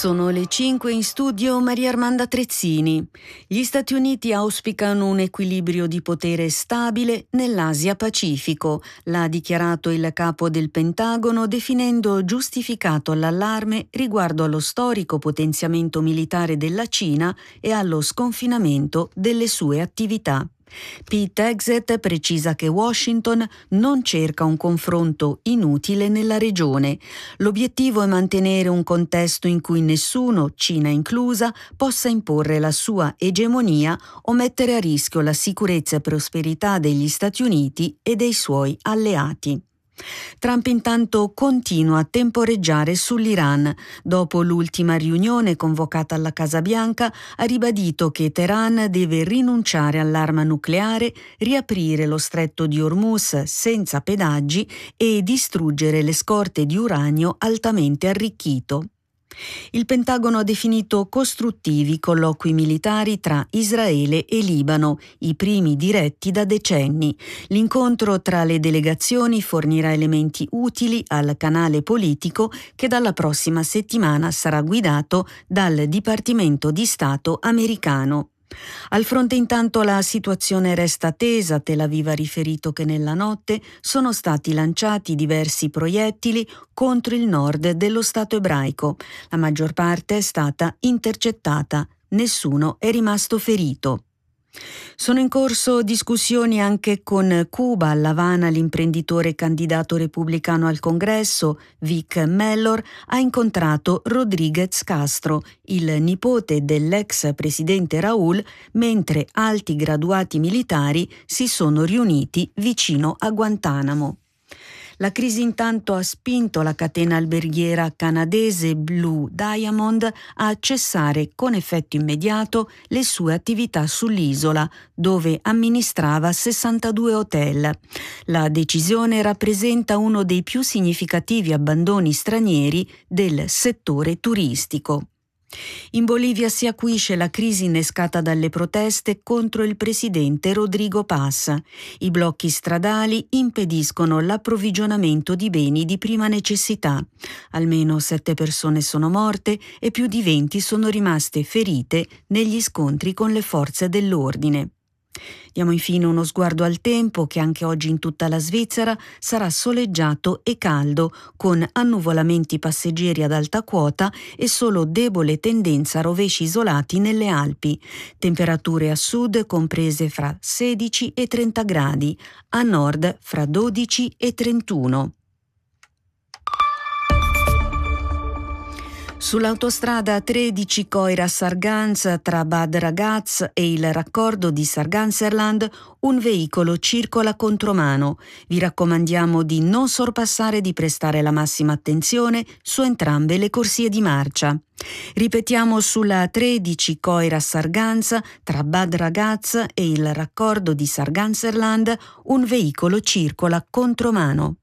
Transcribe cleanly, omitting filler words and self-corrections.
Sono le 5 in studio Maria Armanda Trezzini. Gli Stati Uniti auspicano un equilibrio di potere stabile nell'Asia-Pacifico, l'ha dichiarato il capo del Pentagono, definendo giustificato l'allarme riguardo allo storico potenziamento militare della Cina e allo sconfinamento delle sue attività. Pete Hegseth precisa che Washington non cerca un confronto inutile nella regione. L'obiettivo è mantenere un contesto in cui nessuno, Cina inclusa, possa imporre la sua egemonia o mettere a rischio la sicurezza e prosperità degli Stati Uniti e dei suoi alleati. Trump intanto continua a temporeggiare sull'Iran. Dopo l'ultima riunione convocata alla Casa Bianca, ha ribadito che Teheran deve rinunciare all'arma nucleare, riaprire lo stretto di Hormuz senza pedaggi e distruggere le scorte di uranio altamente arricchito. Il Pentagono ha definito costruttivi colloqui militari tra Israele e Libano, i primi diretti da decenni. L'incontro tra le delegazioni fornirà elementi utili al canale politico che dalla prossima settimana sarà guidato dal Dipartimento di Stato americano. Al fronte intanto la situazione resta tesa. Tel Aviv ha riferito che nella notte sono stati lanciati diversi proiettili contro il nord dello Stato ebraico. La maggior parte è stata intercettata. Nessuno è rimasto ferito. Sono in corso discussioni anche con Cuba. A L'Avana l'imprenditore candidato repubblicano al Congresso, Vic Mellor, ha incontrato Rodríguez Castro, il nipote dell'ex presidente Raúl, mentre alti graduati militari si sono riuniti vicino a Guantanamo. La crisi intanto ha spinto la catena alberghiera canadese Blue Diamond a cessare con effetto immediato le sue attività sull'isola, dove amministrava 62 hotel. La decisione rappresenta uno dei più significativi abbandoni stranieri del settore turistico. In Bolivia si acuisce la crisi innescata dalle proteste contro il presidente Rodrigo Paz. I blocchi stradali impediscono l'approvvigionamento di beni di prima necessità. Almeno 7 persone sono morte e più di 20 sono rimaste ferite negli scontri con le forze dell'ordine. Diamo infine uno sguardo al tempo, che anche oggi in tutta la Svizzera sarà soleggiato e caldo, con annuvolamenti passeggeri ad alta quota e solo debole tendenza a rovesci isolati nelle Alpi. Temperature a sud comprese fra 16 e 30 gradi, a nord fra 12 e 31. Sull'autostrada 13 Coira-Sargans tra Bad Ragaz e il raccordo di Sarganserland un veicolo circola contromano. Vi raccomandiamo di non sorpassare e di prestare la massima attenzione su entrambe le corsie di marcia. Ripetiamo, sulla 13 Coira-Sargans tra Bad Ragaz e il raccordo di Sarganserland un veicolo circola contromano.